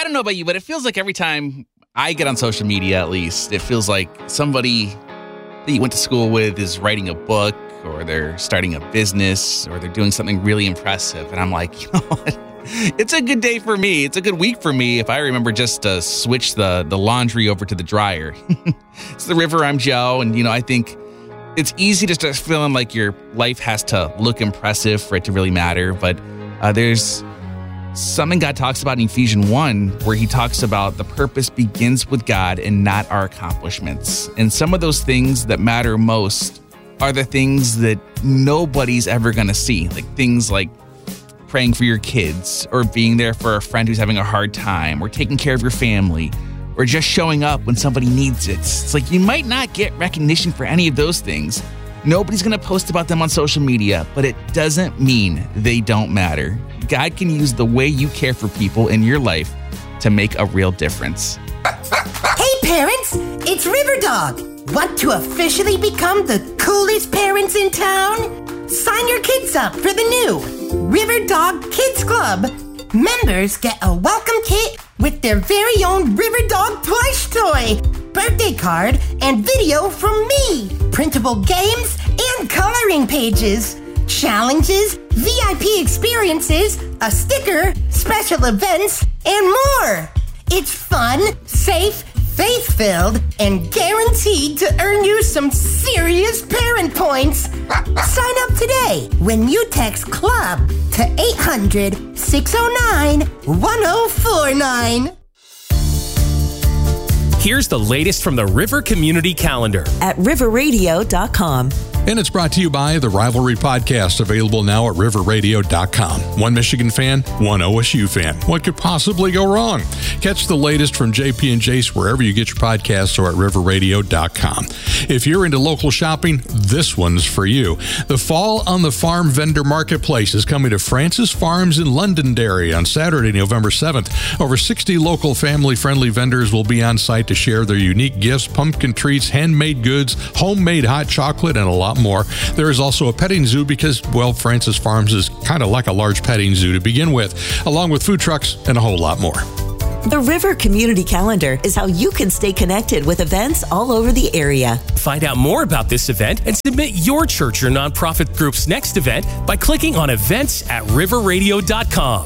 don't know about you, but it feels like every time I get on social media, at least, it feels like somebody that you went to school with is writing a book, or they're starting a business, or they're doing something really impressive. And I'm like, you know what? It's a good day for me. It's a good week for me if I remember just to switch the laundry over to the dryer. It's The River. I'm Joe. And, I think it's easy to start feeling like your life has to look impressive for it to really matter. But there's something God talks about in Ephesians 1 where he talks about the purpose begins with God and not our accomplishments. And some of those things that matter most are the things that nobody's ever going to see. Like things like praying for your kids, or being there for a friend who's having a hard time, or taking care of your family, or just showing up when somebody needs it. It's like you might not get recognition for any of those things. Nobody's going to post about them on social media, but it doesn't mean they don't matter. God can use the way you care for people in your life to make a real difference. Hey parents, it's River Dog. Want to officially become the coolest parents in town? Sign your kids up for the new River Dog Kids Club. Members get a welcome kit with their very own River Dog plush toy, birthday card, and video from me, printable games, and coloring pages, challenges, VIP experiences, a sticker, special events, and more. It's fun, safe, faith-filled, and guaranteed to earn you some serious parent points. Sign up today when you text CLUB to 800-609-1049. Here's the latest from the River Community Calendar at riverradio.com. And it's brought to you by the Rivalry Podcast, available now at riverradio.com. One Michigan fan, one OSU fan. What could possibly go wrong? Catch the latest from JP and Jace wherever you get your podcasts, or at riverradio.com. If you're into local shopping, this one's for you. The Fall on the Farm Vendor Marketplace is coming to Francis Farms in Londonderry on Saturday, November 7th. Over 60 local family-friendly vendors will be on site to share their unique gifts, pumpkin treats, handmade goods, homemade hot chocolate, and a lot more. There is also a petting zoo because, well, Francis Farms is kind of like a large petting zoo to begin with, along with food trucks and a whole lot more. The River Community Calendar is how you can stay connected with events all over the area. Find out more about this event and submit your church or nonprofit group's next event by clicking on events at riverradio.com.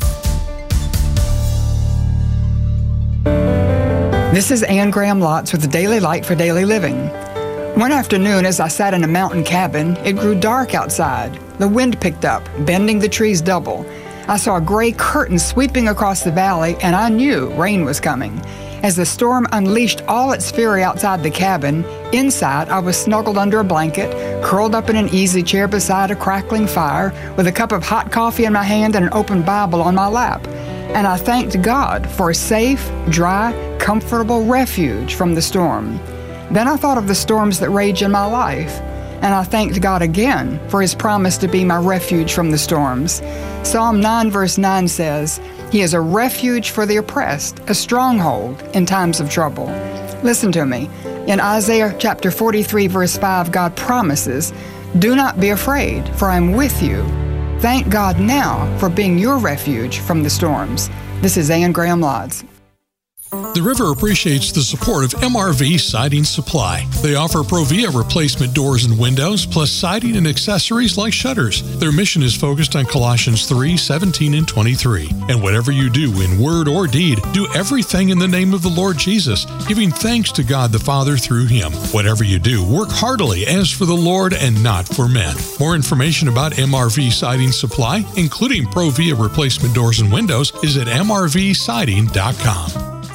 This is Ann Graham Lotz with the Daily Light for Daily Living. One afternoon, as I sat in a mountain cabin, it grew dark outside. The wind picked up, bending the trees double. I saw a gray curtain sweeping across the valley, and I knew rain was coming. As the storm unleashed all its fury outside the cabin, inside I was snuggled under a blanket, curled up in an easy chair beside a crackling fire, with a cup of hot coffee in my hand and an open Bible on my lap. And I thanked God for a safe, dry, comfortable refuge from the storm. Then I thought of the storms that rage in my life, and I thanked God again for his promise to be my refuge from the storms. Psalm 9 verse 9 says, "He is a refuge for the oppressed, a stronghold in times of trouble." Listen to me. In Isaiah chapter 43 verse 5, God promises, "Do not be afraid, for I am with you." Thank God now for being your refuge from the storms. This is Ann Graham Lotz. The River appreciates the support of MRV Siding Supply. They offer Provia replacement doors and windows, plus siding and accessories like shutters. Their mission is focused on Colossians 3:17 and 23. And whatever you do in word or deed, do everything in the name of the Lord Jesus, giving thanks to God the Father through him. Whatever you do, work heartily as for the Lord and not for men. More information about MRV Siding Supply, including Provia replacement doors and windows, is at mrvsiding.com.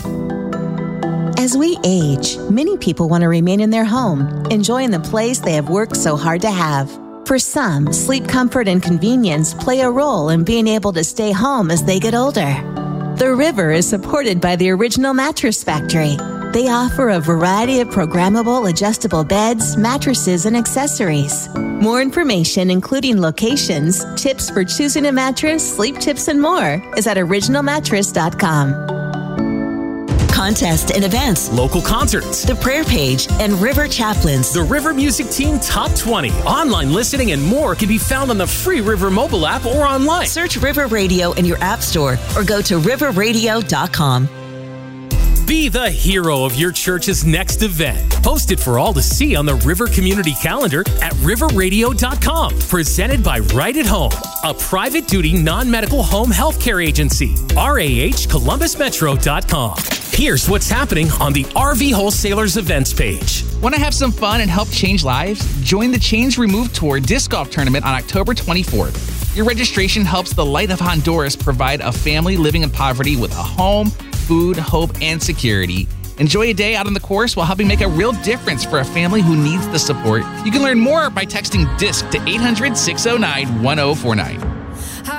As we age, many people want to remain in their home, enjoying the place they have worked so hard to have. For some, sleep comfort and convenience play a role in being able to stay home as they get older. The River is supported by the Original Mattress Factory. They offer a variety of programmable, adjustable beds, mattresses, and accessories. More information, including locations, tips for choosing a mattress, sleep tips, and more, is at originalmattress.com. Contest and events, local concerts, the prayer page, and River Chaplains. The River Music Team Top 20, online listening, and more can be found on the free River mobile app or online. Search River Radio in your app store or go to riverradio.com. Be the hero of your church's next event. Post it for all to see on the River Community Calendar at riverradio.com. Presented by Right at Home, a private duty non-medical home healthcare agency. RAHColumbusmetro.com. Here's what's happening on the RV Wholesalers events page. Want to have some fun and help change lives? Join the Chains Removed Tour Disc Golf Tournament on October 24th. Your registration helps the Light of Honduras provide a family living in poverty with a home, food, hope, and security. Enjoy a day out on the course while helping make a real difference for a family who needs the support. You can learn more by texting DISC to 800-609-1049.